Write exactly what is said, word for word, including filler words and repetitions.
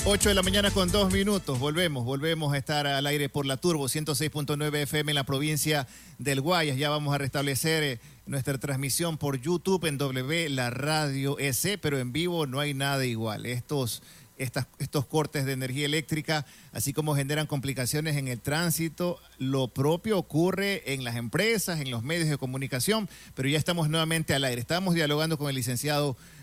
ocho de la mañana con dos minutos. Volvemos, volvemos a estar al aire por la Turbo ciento seis punto nueve F M en la provincia del Guayas. Ya vamos a restablecer eh, nuestra transmisión por YouTube en W La Radio S, pero en vivo no hay nada igual. Estos, estas, estos cortes de energía eléctrica, así como generan complicaciones en el tránsito, lo propio ocurre en las empresas, en los medios de comunicación, pero ya estamos nuevamente al aire. Estamos dialogando con el licenciado